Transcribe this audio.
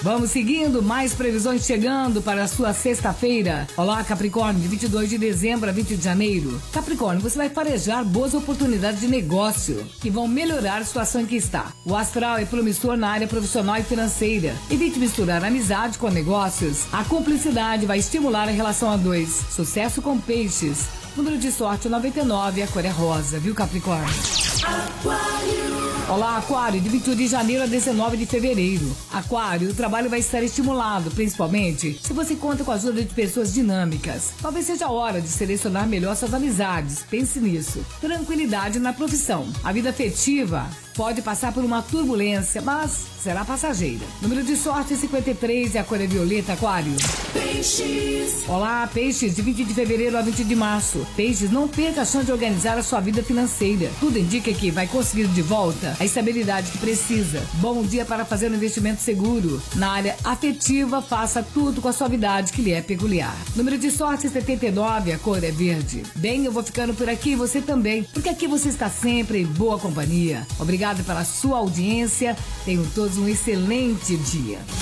Vamos seguindo, mais previsões chegando para a sua sexta-feira. Olá, Capricórnio, de 22 de dezembro a 20 de janeiro. Capricórnio, você vai farejar boas oportunidades de negócio que vão melhorar a situação em que está. O astral é promissor na área profissional e financeira. Evite misturar amizade com negócios. A cumplicidade vai estimular a relação a dois. Sucesso com peixes. Número de sorte 99, a cor é rosa, viu, Capricórnio? Olá, Aquário, de 21 de janeiro a 19 de fevereiro. Aquário, o trabalho vai estar estimulado, principalmente se você conta com a ajuda de pessoas dinâmicas. Talvez seja a hora de selecionar melhor suas amizades. Pense nisso. Tranquilidade na profissão. A vida afetiva pode passar por uma turbulência, mas será passageira. Número de sorte 53 e a cor é violeta, Aquário. Peixes. Olá, Peixes, de 20 de fevereiro a 20 de março. Peixes, não perca a chance de organizar a sua vida financeira. Tudo indica que vai conseguir de volta a estabilidade que precisa. Bom dia para fazer um investimento seguro. Na área afetiva, faça tudo com a suavidade que lhe é peculiar. Número de sorte 79, a cor é verde. Bem, eu vou ficando por aqui, você também, porque aqui você está sempre em boa companhia. Obrigado pela sua audiência. Tenham todos um excelente dia.